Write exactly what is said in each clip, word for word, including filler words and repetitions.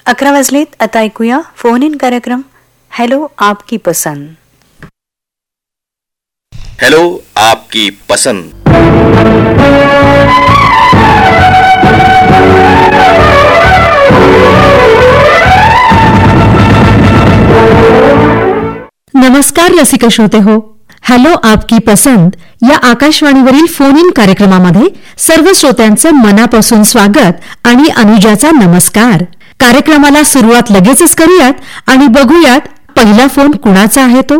अकरा वाजलेत. आता ऐकूया फोन इन कार्यक्रम हॅलो आपकी पसंद. हेलो आपकी पसंद. नमस्कार रसिक श्रोते हो. हॅलो आपकी पसंद या आकाशवाणीवरील फोन इन कार्यक्रमामध्ये सर्व श्रोत्यांचं मनापासून स्वागत आणि अनुजाचा नमस्कार. कार्यक्रमाला सुरुवात लगेचच करूयात आणि बघूयात पहिला फोन कुणाचा आहे तो.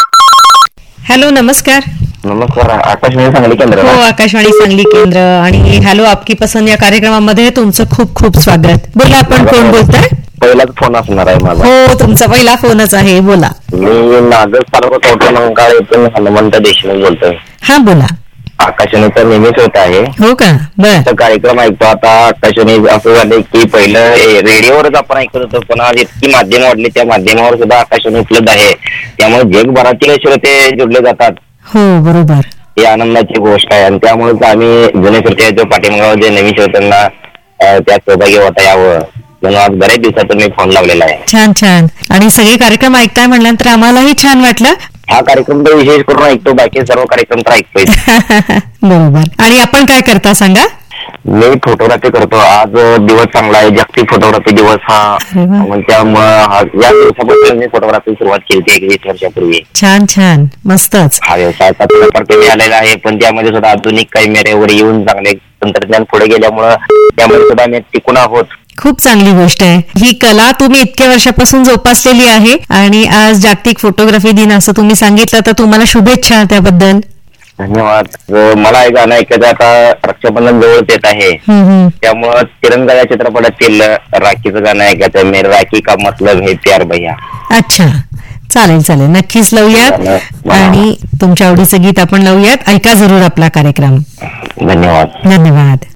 हॅलो नमस्कार. नमस्कार. आकाशवाणी सांगली केंद्र. हो आकाशवाणी सांगली केंद्र आणि हॅलो आपकी पसंद या कार्यक्रमामध्ये तुमचं खूप खूप स्वागत. बोला आपण कोण बोलताय. पहिलाच फोन असणार आहे माझा. हो तुमचा पहिला फोनच आहे. बोला. मी नागस तालुका कवठेमंकाळ येथून हनुमंत देशमुख बोलतोय. हा बोला. आकाशवाणीचा नेहमीच होत आहे. हो का. बर. कार्यक्रम ऐकतो आता. आकाशवाणी असं झालं की पहिलं रेडिओवरच आपण ऐकत होतो पण आज इतकी माध्यम वाढली त्या माध्यमावर सुद्धा आकाशवाणी उपलब्ध आहे त्यामुळे जगभरातील श्रोते जोडले जातात. हो बरोबर. ही आनंदाची गोष्ट आहे आणि त्यामुळेच आम्ही जुने श्रोते जो पाठीमागावर जे नवीन श्रोत्यांना त्यात सहभागी होता यावं म्हणून आज बऱ्याच दिवसातून मी फोन लावलेला आहे. छान छान. आणि सगळे कार्यक्रम ऐकताय म्हणल्यानंतर आम्हालाही छान वाटलं. हा कार्यक्रम तर विशेष करून ऐकतो. बाकी सर्व कार्यक्रम तर ऐकतोय. बरोबर. आणि आपण काय करता सांगा. मी फोटोग्राफी करतो. आज दिवस चांगला आहे. जागतिक फोटोग्राफी दिवस हा. त्यामुळे या दिवसापासून मी फोटोग्राफी सुरुवात केली एक वीस वर्षापूर्वी. छान छान मस्तच. हा व्यवसायाचा थोडाफार कमी आलेला आहे पण त्यामध्ये सुद्धा आधुनिक कॅमेऱ्यावर येऊन चांगले तंत्रज्ञान पुढे गेल्यामुळं त्यामध्ये सुद्धा मी टिकून आहोत. खूप चांगली गोष्ट आहे. ही कला तुम्ही इतक्या वर्षापासून जोपासलेली आहे आणि आज जागतिक फोटोग्राफी दिन असं तुम्ही सांगितलं तर तुम्हाला शुभेच्छा त्याबद्दल. धन्यवाद. मला एक गाणं ऐकायचं आता. रक्षाबंधन जवळच येत आहे त्यामुळं तिरंगा या चित्रपटातील राखीचं गाणं ऐकायचं. मेरे राखी का मतलब है प्यार भैया. अच्छा चालेल चालेल नक्कीच लावूयात आणि तुमच्या आवडीचं गीत आपण लावूयात. ऐका जरूर आपला कार्यक्रम. धन्यवाद. धन्यवाद.